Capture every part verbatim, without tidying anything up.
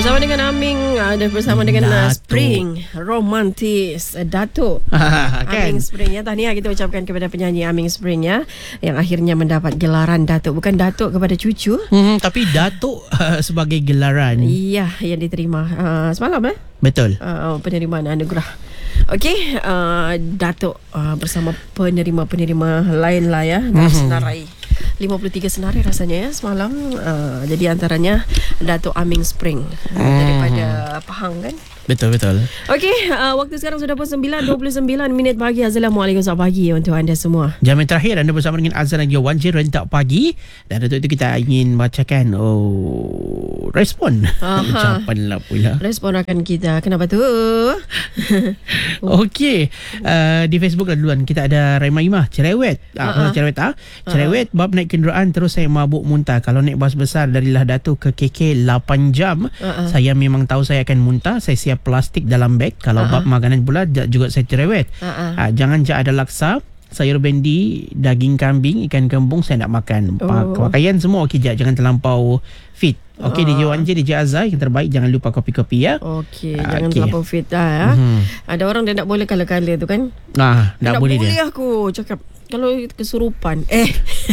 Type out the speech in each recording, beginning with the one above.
Bersama dengan Aming uh, dan bersama dengan uh, Spring Romantis uh, Datuk kan? Aming Spring ya. Tahniah kita ucapkan kepada penyanyi Aming Spring ya, yang akhirnya mendapat gelaran Datuk. Bukan Datuk kepada cucu, hmm, tapi Datuk uh, sebagai gelaran. iya, yang diterima uh, semalam eh Betul. uh, penerimaan anugerah. Okey, uh, Datuk uh, bersama penerima-penerima lain lah ya, dalam Mhm. senarai lima puluh tiga senarai rasanya ya semalam. uh, Jadi antaranya Datuk Aming Spring uh, daripada Pahang kan. Betul, betul. Okey, uh, waktu sekarang sudah pukul sembilan dua puluh sembilan minit pagi. Assalamualaikum, selamat pagi untuk anda semua. Jam yang terakhir anda bersama dengan Azan dan Wan Je Rentak Pagi. Dan untuk itu kita ingin bacakan oh respon. Aha. Ucapan lah pula. Respon rakan kita. Kenapa tu? Okey, uh, di Facebook lah duluan kita ada Raima Imah cerewet. Ah, uh-huh. cerewet ah. Cerewet bab naik kenderaan terus saya mabuk muntah. Kalau naik bas besar dari Lahdatu ke K K lapan jam, uh-huh. saya memang tahu saya akan muntah. Saya siap plastik dalam beg. Kalau uh-huh. bab makanan pula juga saya cerewet. Uh-huh. Uh, jangan je ada laksa, sayur bendi, daging kambing, ikan kembung saya nak makan. Oh. Pakaian semua okey je, jangan terlampau fit. Okey, uh. D J Wan Je, D J Azhar, yang terbaik jangan lupa kopi-kopi ya. Okey, uh, jangan okay. terlampau fit lah ya. Mm-hmm. Ada orang dia tak boleh kala-kala tu kan. Ah, tak boleh dia. Tak boleh aku cakap kalau kesurupan eh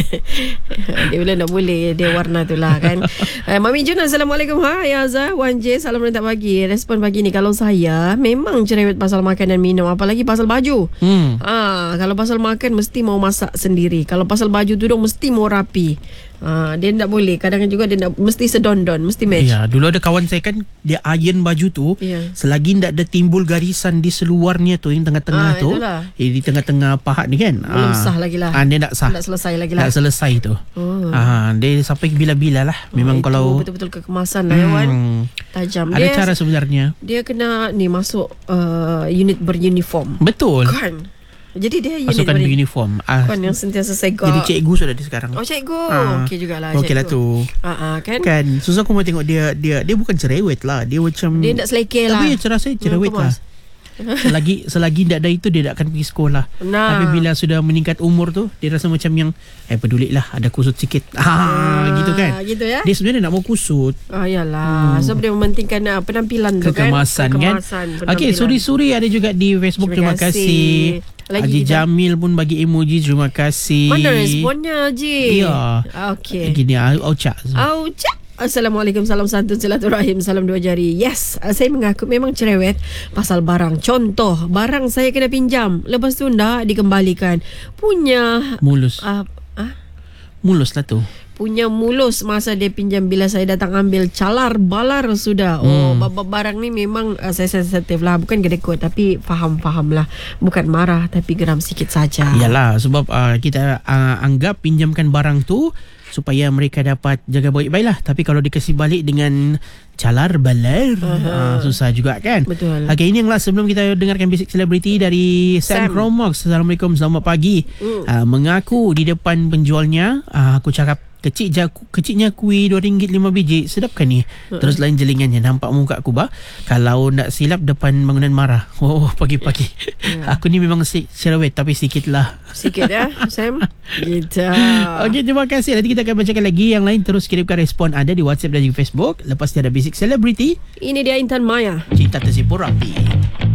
dia bila nak boleh dia warna tu lah kan. eh, Mami Jun, Assalamualaikum. Hai Azhar, Wan Je, salam rentak pagi. Respon pagi ni, kalau saya memang cerewet pasal makan dan minum, apalagi pasal baju. hmm. ah, Kalau pasal makan mesti mau masak sendiri. Kalau pasal baju tudung mesti mau rapi. Ah, dia tak boleh. Kadang juga dia nak, mesti sedondon, mesti match. Ya, dulu ada kawan saya kan, dia iron baju tu, ya. Selagi tak ada timbul garisan di seluarnya tu, yang tengah-tengah ah, tu, eh, di tengah-tengah pahat ni kan, belum ah, sah lagi lah. Ah, dia tak sah. Tak selesai lagi lah. Tak selesai tu. Oh. Ah, dia sampai bila-bila lah. Memang oh, kalau betul-betul kekemasan lah, hmm, Wan. Tajam. Ada dia, cara sebenarnya. Dia kena ni masuk uh, unit beruniform. Betul. Kan. Jadi dia unit pasukan beruniform. Ah, kan yang sentiasa segak. Jadi cikgu sudah dia sekarang. Oh, cikgu. Ah. Okey jugalah. Okey lah tu. Ah, ah, kan. Kan. Susah aku mau tengok dia dia dia bukan cerewet lah. Dia macam dia tak selekeh lah. Tapi cara saya cerewet lah. Selagi selagi tidak ada itu, dia tak akan pergi sekolah. Nah. Tapi bila sudah meningkat umur tu, dia rasa macam yang eh peduli lah, ada kusut sikit. Ah, ah gitu kan. Gitu ya. Dia sebenarnya nak mau kusut. Ah yalah. Hmm. Sebab dia mementingkan uh, penampilan tu kan. Kekemasan kan. Okey, suri-suri ada juga di Facebook. Terima, terima kasih. Lagi Haji kita. Jamil pun bagi emoji. Terima kasih. Mana responnya Haji? Ya. Okey. Gini Auca. Auca. Assalamualaikum, salam santun, silaturahim, salam dua jari. Yes, saya mengaku memang cerewet pasal barang. Contoh, barang saya kena pinjam, lepas tu ndak dikembalikan. Punya mulus. Uh, uh? Mulus lah tu. Punya mulus masa dia pinjam, bila saya datang ambil calar balar sudah. Oh, hmm. barang ni memang uh, saya sensitif lah. Bukan gedekut, tapi faham-faham lah. Bukan marah, tapi geram sikit saja. Yalah, sebab uh, kita uh, anggap pinjamkan barang tu supaya mereka dapat jaga baik-baik lah. Tapi kalau dikasih balik dengan calar balar, uh, susah juga kan. Betul. Okay, ini yang last sebelum kita dengarkan Basic Celebrity dari Sam, Sam. Chromox. Assalamualaikum, selamat pagi. uh. Uh, Mengaku di depan penjualnya, uh, aku cakap, Kecil je, kecilnya kuih dua ringgit lima biji. Sedap kan ni? Uh-uh. Terus lain jelingannya. Nampak muka aku bah. Kalau nak silap depan bangunan marah. Oh, pagi-pagi. Yeah. Aku ni memang cerewet, tapi sikit lah. Sikit ya, Sam. Gitu. Okey, terima kasih. Nanti kita akan bacakan lagi yang lain. Terus kirimkan respon anda di WhatsApp dan juga Facebook. Lepas dia ada Basic Celebrity. Ini dia Intan Maya. Cinta Tersipur Rapi.